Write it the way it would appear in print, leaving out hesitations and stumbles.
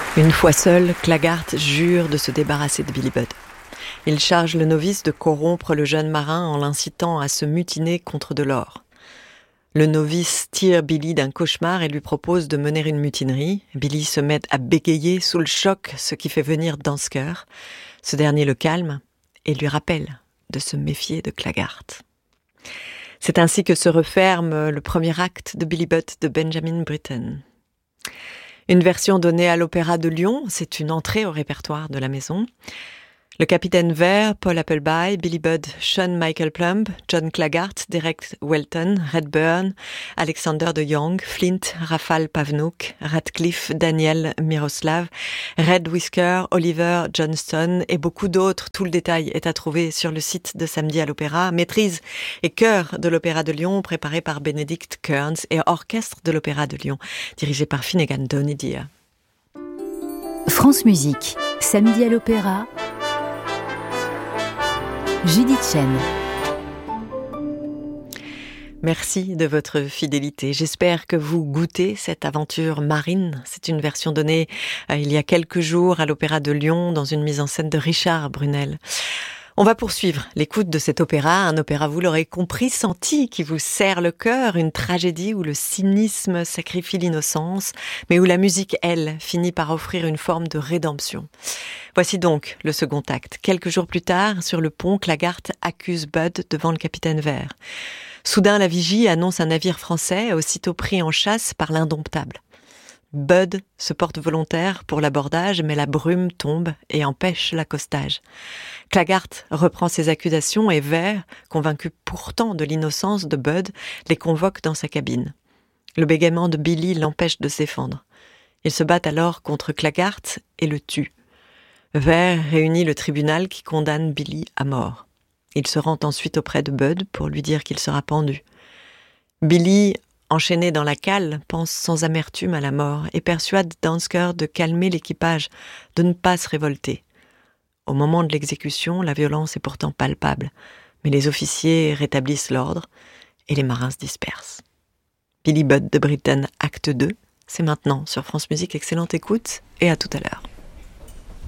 Une fois seul, Claggart jure de se débarrasser de Billy Budd. Il charge le novice de corrompre le jeune marin en l'incitant à se mutiner contre de l'or. Le novice tire Billy d'un cauchemar et lui propose de mener une mutinerie. Billy se met à bégayer sous le choc, ce qui fait venir Dansker. Ce dernier le calme et lui rappelle de se méfier de Claggart. C'est ainsi que se referme le premier acte de Billy Budd de Benjamin Britten. Une version donnée à l'Opéra de Lyon, c'est une entrée au répertoire de la maison. Le Capitaine Vert, Paul Appleby, Billy Budd, Sean Michael Plumb, John Claggart, Derek Welton, Redburn, Alexander de Young, Flint, Rafal Pavnouk, Radcliffe, Daniel Miroslav, Red Whisker, Oliver Johnston et beaucoup d'autres. Tout le détail est à trouver sur le site de Samedi à l'Opéra. Maîtrise et chœur de l'Opéra de Lyon, préparé par Benedict Kearns, et orchestre de l'Opéra de Lyon, dirigé par Finnegan Donidir. France Musique, Samedi à l'Opéra, Judith Chen. Merci de votre fidélité. J'espère que vous goûtez cette aventure marine. C'est une version donnée il y a quelques jours à l'Opéra de Lyon dans une mise en scène de Richard Brunel. On va poursuivre l'écoute de cet opéra, un opéra, vous l'aurez compris, senti, qui vous serre le cœur, une tragédie où le cynisme sacrifie l'innocence, mais où la musique, elle, finit par offrir une forme de rédemption. Voici donc le second acte. Quelques jours plus tard, sur le pont, Claggart accuse Budd devant le Capitaine Vert. Soudain, la vigie annonce un navire français, aussitôt pris en chasse par l'Indomptable. Budd se porte volontaire pour l'abordage, mais la brume tombe et empêche l'accostage. Claggart reprend ses accusations et Vert, convaincu pourtant de l'innocence de Budd, les convoque dans sa cabine. Le bégaiement de Billy l'empêche de se défendre. Ils se battent alors contre Claggart et le tuent. Vert réunit le tribunal qui condamne Billy à mort. Il se rend ensuite auprès de Budd pour lui dire qu'il sera pendu. Billy, enchaîné dans la cale, pense sans amertume à la mort et persuade Dansker de calmer l'équipage, de ne pas se révolter. Au moment de l'exécution, la violence est pourtant palpable, mais les officiers rétablissent l'ordre et les marins se dispersent. Billy Budd de Britten, acte 2, c'est maintenant sur France Musique. Excellente écoute et à tout à l'heure.